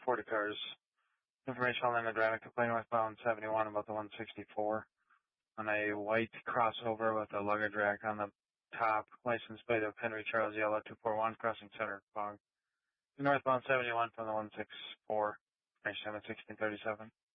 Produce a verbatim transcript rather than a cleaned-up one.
forty cars. Information on the driving complaint northbound seventy-one about the one sixty-four on a white crossover with a luggage rack on the top. License plate of Henry Charles Yellow two four one crossing center fog. Northbound seventy-one from the one sixty-four. Information seven sixteen thirty-seven.